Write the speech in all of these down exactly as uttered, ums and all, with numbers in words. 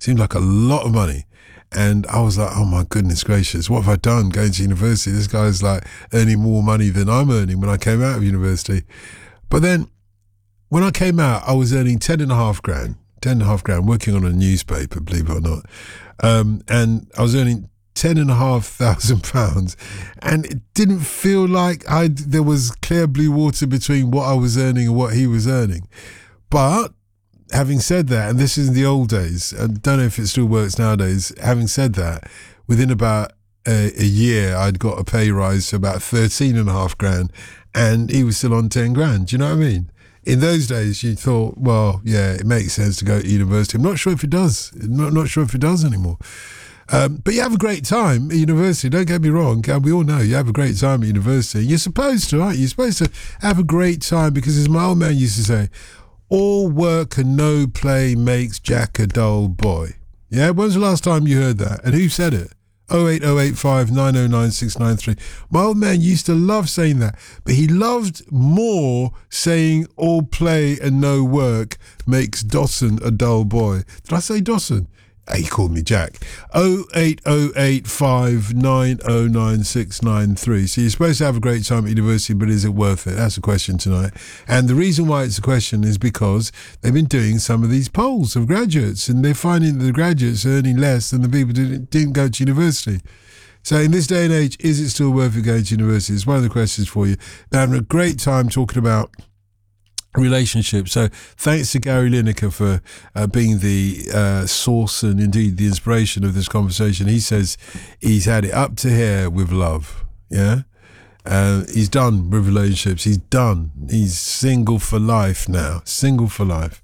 Seemed like a lot of money. And I was like, oh my goodness gracious, what have I done going to university? This guy's like earning more money than I'm earning when I came out of university. But then when I came out, I was earning ten and a half grand, ten and a half grand, working on a newspaper, believe it or not. Um, and I was earning ten and a half thousand pounds, and it didn't feel like I there was clear blue water between what I was earning and what he was earning. But having said that, and this is in the old days, I don't know if it still works nowadays, having said that, within about a, a year, I'd got a pay rise to about thirteen and a half grand, and he was still on ten grand. Do you know what I mean? In those days, you thought, well, yeah, it makes sense to go to university. I'm not sure if it does. I'm not, not sure if it does anymore. Um, but you have a great time at university. Don't get me wrong. We all know you have a great time at university. You're supposed to, aren't you? You're supposed to have a great time because, as my old man used to say, all work and no play makes Jack a dull boy. Yeah? When was the last time you heard that? And who said it? oh eight oh eight five nine oh nine six nine three. My old man used to love saying that, but he loved more saying all play and no work makes Dawson a dull boy. Did I say Dawson? He called me Jack. oh eight oh eight five nine oh nine six nine three. So you're supposed to have a great time at university, but is it worth it? That's the question tonight. And the reason why it's a question is because they've been doing some of these polls of graduates, and they're finding that the graduates are earning less than the people who didn't, didn't go to university. So in this day and age, is it still worth it going to university? It's one of the questions for you. They're having a great time talking about relationships. So thanks to Gary Lineker for uh, being the uh, source and indeed the inspiration of this conversation. He says he's had it up to here with love. Yeah. Uh, he's done with relationships. He's done. He's single for life now. Single for life.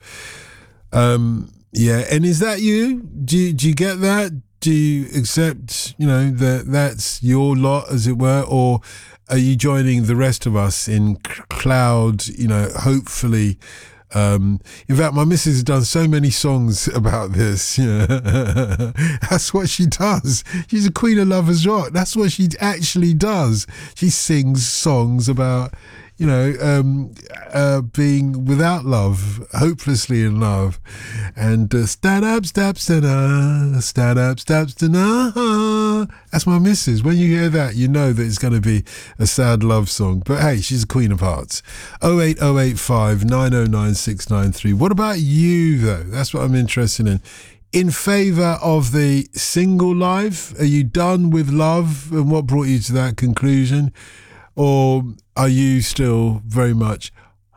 Um, yeah. And is that you? Do you, do you get that? Do you accept, you know, that that's your lot, as it were, or are you joining the rest of us in cloud, you know, hopefully? Um, in fact, my missus has done so many songs about this. You know? That's what she does. She's a queen of lovers rock. That's what she actually does. She sings songs about, you know, um, uh, being without love, hopelessly in love. And uh, stand up, step, stand up, stand up, step, stand up. That's my missus. When you hear that, you know that it's going to be a sad love song. But hey, she's a queen of hearts. oh eight oh eight five nine oh nine six nine three. What about you, though? That's what I'm interested in. In favour of the single life? Are you done with love? And what brought you to that conclusion? Or are you still very much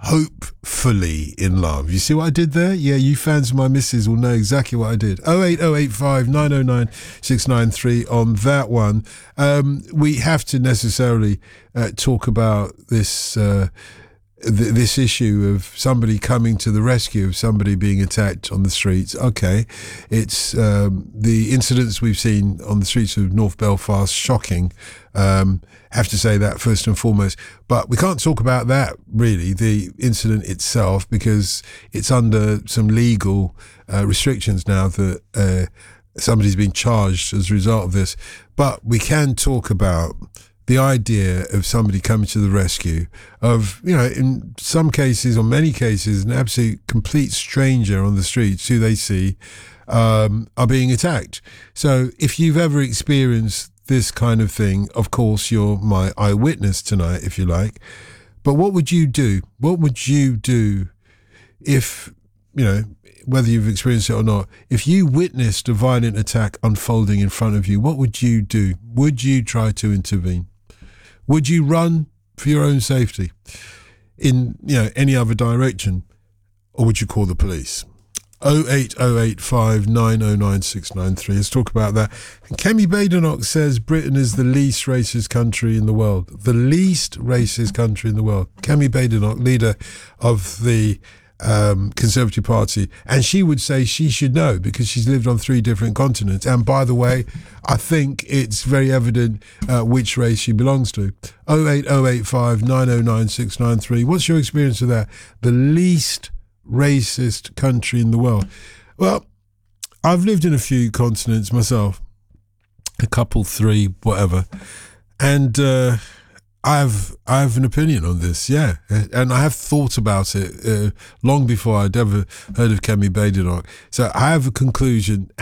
hopefully in love? You see what I did there? Yeah, you fans of my missus will know exactly what I did. oh eight oh eight five nine oh nine six nine three on that one. Um, we have to necessarily uh, talk about this uh, th- this issue of somebody coming to the rescue of somebody being attacked on the streets. Okay, it's um, the incidents we've seen on the streets of North Belfast, shocking. Um, have to say that first and foremost, but we can't talk about that really, the incident itself, because it's under some legal uh, restrictions now that uh, somebody's been charged as a result of this. But we can talk about the idea of somebody coming to the rescue of, you know, in some cases or many cases, an absolute complete stranger on the streets who they see um, are being attacked. So if you've ever experienced this kind of thing, of course, you're my eyewitness tonight, if you like. But what would you do? What would you do if, you know, whether you've experienced it or not, if you witnessed a violent attack unfolding in front of you, what would you do? Would you try to intervene? Would you run for your own safety in, you know, any other direction? Or would you call the police? oh eight oh eight five nine oh nine six nine three. Let's talk about that. And Kemi Badenoch says Britain is the least racist country in the world. The least racist country in the world. Kemi Badenoch, leader of the um, Conservative Party. And she would say she should know because she's lived on three different continents. And by the way, I think it's very evident uh, which race she belongs to. oh eight oh eight five nine oh nine six nine three. What's your experience of that? The least racist country in the world. Well, I've lived in a few continents myself, a couple, three, whatever, and uh, I've I have an opinion on this, yeah, and I have thought about it uh, long before I'd ever heard of Kemi Badenoch. So I have a conclusion,